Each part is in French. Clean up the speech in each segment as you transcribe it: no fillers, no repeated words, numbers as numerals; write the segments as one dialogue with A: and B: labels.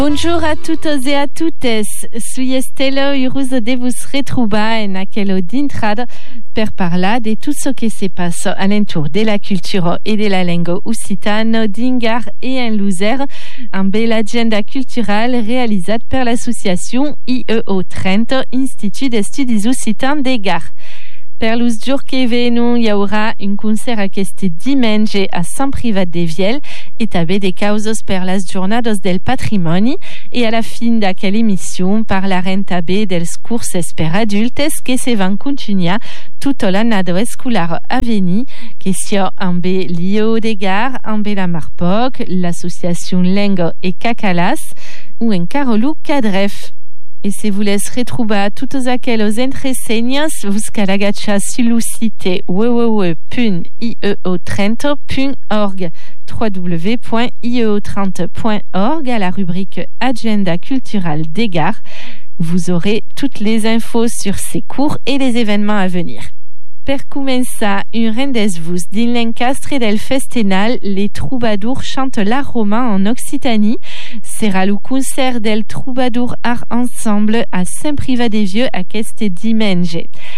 A: Bonjour a todos e a totes. Sui Estela heureuse de vous retrouver en aquello d'intrada per parlar de tout ce qui se passe alentour de la culture et de la langue occitane d'Ingar et en Luzère, en belle agenda culturelle réalisée par l'association IEO Trento, Institut d'Estudis Occitans de Gare. Per los jours que venen, hi haurà un concert aquest diumenge a Sant Privat de Viel et també de causes per les jornades del patrimoni i a la fin d'aquella emissió parlarem també dels cursos per adultes que se van continuar tot l'annada escolar a venir, que sia amb l'IEO de Gare, amb la Marpoc, l'associació Lengo e Cacalas ou en Carolou Cadref. Et si vous voulez retrouver toutes aquelles entreseignes, vous pouvez agachar sur le site www.ieotrento.org www.ieotrento.org à la rubrique Agenda culturelle des gares. Vous aurez toutes les infos sur ces cours et les événements à venir. Per començar, un rendez-vous dins l'encastre del Festenal, les troubadours chantent l'art roman en Occitanie. Sera le concert del Troubadour Art Ensemble à Saint-Privat-des-Vieux aquest dimanche.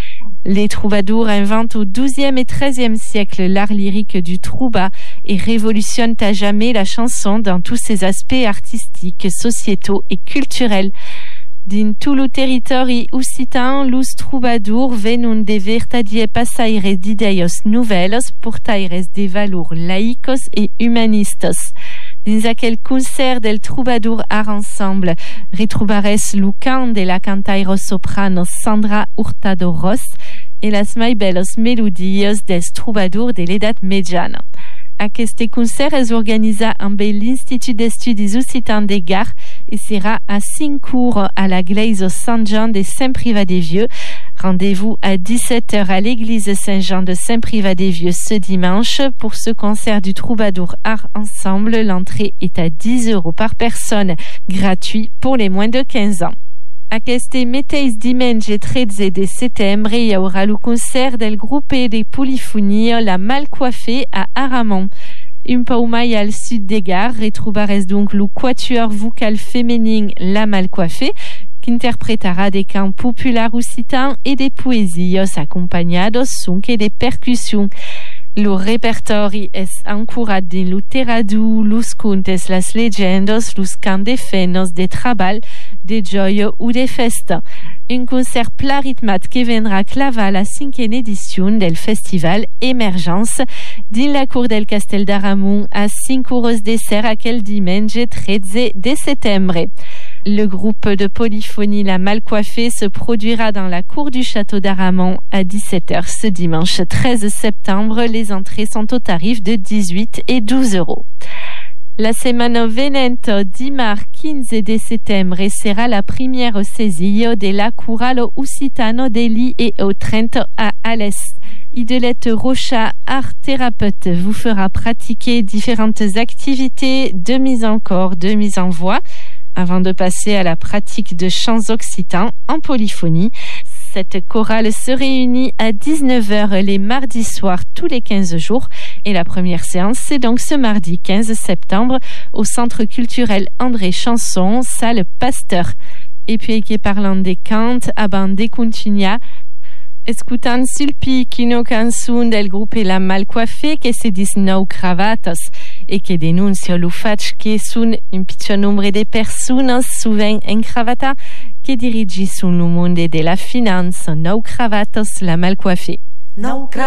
A: Les troubadours inventent au XIIe et XIIIe siècle l'art lyrique du trouba et révolutionnent à jamais la chanson dans tous ses aspects artistiques, sociétaux et culturels. Din tout le territori occitan, los troubadours venen de vertadier passaires d'ideios novelos, portaires de valors laïcos et humanistes. Dins aquel concert del Troubadour Art Ensemble, retrobares le cant de la cantaire soprano Sandra Hurtado Ross et las mai belos melodies dels troubadours de l'edat mitjana. Aquest concert és organitzat amb l'Institut d'Estudis Occitans de Gare et sera à 5 cours à la Glaise Saint-Jean de Saint-Privat-des-Vieux. Rendez-vous à 17h à l'église Saint-Jean de Saint-Privat-des-Vieux ce dimanche. Pour ce concert du Troubadour Art Ensemble, l'entrée est à 10 € par personne, gratuit pour les moins de 15 ans. Aquest mateix diumenge 13 de setembre hi haurà le concert del grup de polifonia La Malcoiffée à Aramon. Un peu mai al sud de Gare, retrobares donc le quatuor vocal féminin La Malcoiffée, qui interprétera des cants populaires occitans et des poésies accompagnados sonque de percussions. Le répertori es ancorat din lo terradu, los contes, las legendas, los cants de fenos, de treball, de joia ou de festa. Un concert pla ritmat que vendrà clavar la 5e edició del festival Emergence din la cour del Castell d'Aramon a 5 € de ser aquel dimanche 13 de setembre. Le groupe de polyphonie La Malcoiffée se produira dans la cour du château d'Aramon à 17h ce dimanche 13 septembre. Les entrées sont au tarif de 18 et 12 €. La setmana venent, dimarts 15 de setembre, sera la première saisie de la Curalo Occitano de l'IEO Trento à Alès. Idelette Rocha, art thérapeute, vous fera pratiquer différentes activités de mise en corps, de mise en voix, avant de passer à la pratique de chants occitans en polyphonie. Cette chorale se réunit à 19h les mardis soirs tous les 15 jours et la première séance c'est donc ce mardi 15 septembre au Centre culturel André Chanson, salle Pasteur. Et puis qui parlant des cantes, abans de continuar, escutant sulpi quino cançon del grup La Malcoiffée que se dis nou cravatas et que denuncia le fait que són un pitjor nombre de persones souvent encravatas que dirigissent le monde de la finance. Nou cravatas La Malcoiffée.